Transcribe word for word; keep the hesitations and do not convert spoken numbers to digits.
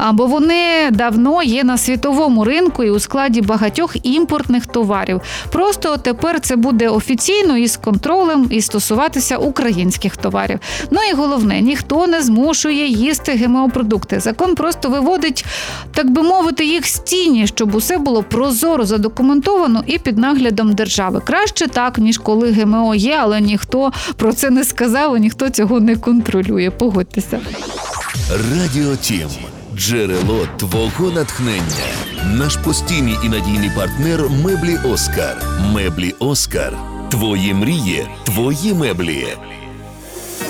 Бо вони давно є на світовому ринку і у складі багатьох імпортних товарів. Просто тепер це буде офіційно і з контролем, і стосуватися українських товарів. Ну і головне, ніхто не змушує їсти ГМО-продукти. Закон просто виводить, так би мовити, їх з тіні, щоб усе було прозоро задокументовано і під наглядом держави. Краще так, ніж коли ГМО є, але ніхто про це не сказав, і ніхто цього не контролює. Погодьтеся. Радіо Тім. Джерело твого натхнення. Наш постійний і надійний партнер «Меблі Оскар». «Меблі Оскар». Твої мрії, твої меблі.